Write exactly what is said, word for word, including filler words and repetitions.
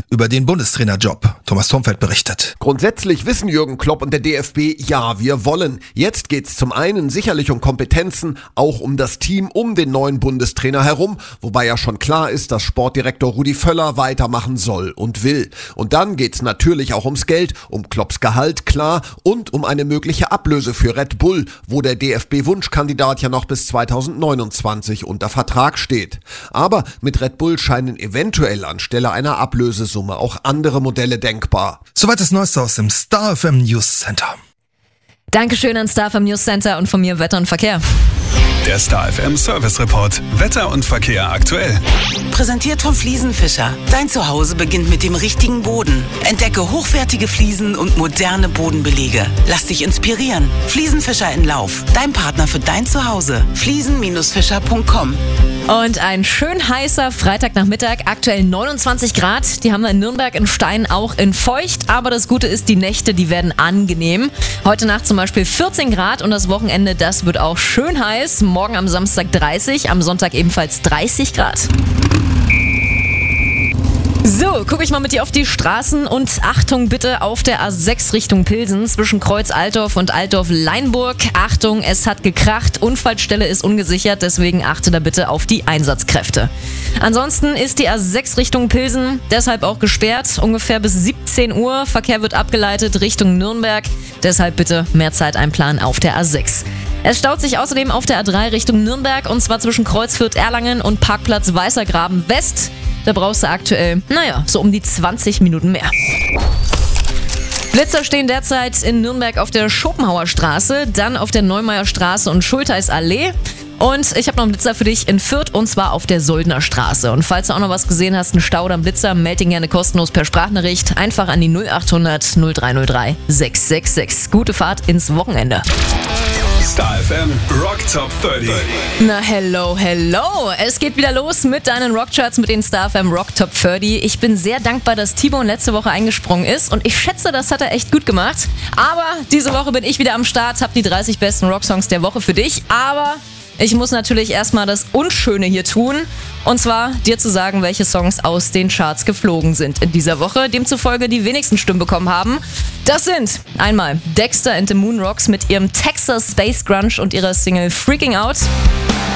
über den Bundestrainerjob. Thomas Turmfeld berichtet. Grundsätzlich wissen Jürgen Klopp und der D F B, ja, wir wollen. Jetzt geht's zum einen sicherlich um Kompetenzen, auch um das Team um den neuen Bundestrainer herum, wobei ja schon klar ist, dass Sportdirektor Rudi Völler weitermachen soll und will. Und dann geht's natürlich auch ums Geld, um Klopps Gehalt, klar, und um eine mögliche Ablöse für Red Bull, wo der D F B-Wunschkandidat ja noch bis zweitausendneunundzwanzig unter Vertrag steht. Aber mit Red Bull scheinen eventuell anstelle einer Ablösesumme auch andere Modelle denkbar. Soweit das Neueste aus dem Star F M News Center. Dankeschön an Star F M News Center und von mir Wetter und Verkehr. Der Star F M Service Report. Wetter und Verkehr aktuell. Präsentiert von Fliesenfischer. Dein Zuhause beginnt mit dem richtigen Boden. Entdecke hochwertige Fliesen und moderne Bodenbelege. Lass dich inspirieren. Fliesenfischer in Lauf. Dein Partner für dein Zuhause. fliesen Fischer punkt com. Und ein schön heißer Freitagnachmittag, aktuell neunundzwanzig Grad. Die haben wir in Nürnberg, in Stein, auch in feucht. Aber das Gute ist, die Nächte, die werden angenehm. Heute Nacht zum Beispiel vierzehn Grad und das Wochenende, das wird auch schön heiß. Morgen am Samstag dreißig, am Sonntag ebenfalls dreißig Grad. So, gucke ich mal mit dir auf die Straßen und Achtung bitte auf der A sechs Richtung Pilsen zwischen Kreuz Altdorf und Altdorf-Leinburg. Achtung, es hat gekracht, Unfallstelle ist ungesichert, deswegen achte da bitte auf die Einsatzkräfte. Ansonsten ist die A sechs Richtung Pilsen deshalb auch gesperrt, ungefähr bis siebzehn Uhr. Verkehr wird abgeleitet Richtung Nürnberg, deshalb bitte mehr Zeit einplanen auf der A sechs. Es staut sich außerdem auf der A drei Richtung Nürnberg und zwar zwischen Kreuz Fürth-Erlangen und Parkplatz Weißergraben West. Da brauchst du aktuell, naja, so um die zwanzig Minuten mehr. Blitzer stehen derzeit in Nürnberg auf der Schopenhauer Straße, dann auf der Neumeier Straße und Schultheißallee. Und ich habe noch einen Blitzer für dich in Fürth und zwar auf der Soldner Straße. Und falls du auch noch was gesehen hast, einen Stau oder einen Blitzer, melde ihn gerne kostenlos per Sprachnachricht. Einfach an die null achthundert null drei null drei sechs sechs sechs. Gute Fahrt ins Wochenende. Star F M Rock Top dreißig. Na hello, hello. Es geht wieder los mit deinen Rockcharts mit den Star F M Rock Top dreißig. Ich bin sehr dankbar, dass T-Bone letzte Woche eingesprungen ist und ich schätze, das hat er echt gut gemacht. Aber diese Woche bin ich wieder am Start, hab die dreißig besten Rocksongs der Woche für dich. Aber ich muss natürlich erstmal das Unschöne hier tun. Und zwar dir zu sagen, welche Songs aus den Charts geflogen sind in dieser Woche, demzufolge die wenigsten Stimmen bekommen haben. Das sind einmal Dexter and the Moon Rocks mit ihrem Texas Space Grunge und ihrer Single Freaking Out.